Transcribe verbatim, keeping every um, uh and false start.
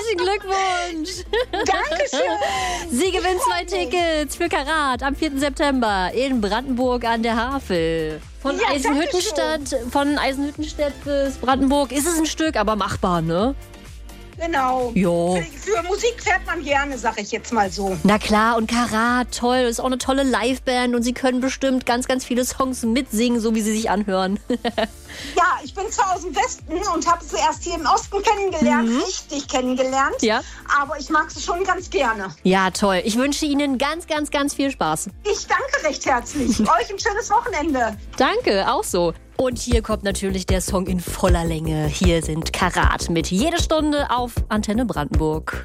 Herzlichen Glückwunsch. Dankeschön. Sie gewinnt zwei Tickets für Karat am vierten September in Brandenburg an der Havel. Von Ja, Eisenhüttenstadt, von Eisenhüttenstadt bis Brandenburg ist es ein Stück, aber machbar, ne? Genau. Jo. Für, für Musik fährt man gerne, sag ich jetzt mal so. Na klar, und Karat, toll, ist auch eine tolle Liveband und sie können bestimmt ganz, ganz viele Songs mitsingen, so wie sie sich anhören. Ja, ich bin zwar aus dem Westen und habe sie erst hier im Osten kennengelernt, Mhm. richtig kennengelernt. Ja. Aber ich mag sie schon ganz gerne. Ja, toll. Ich wünsche Ihnen ganz, ganz, ganz viel Spaß. Ich danke recht herzlich. Euch ein schönes Wochenende. Danke, auch so. Und hier kommt natürlich der Song in voller Länge. Hier sind Karat mit Jede Stunde auf Antenne Brandenburg.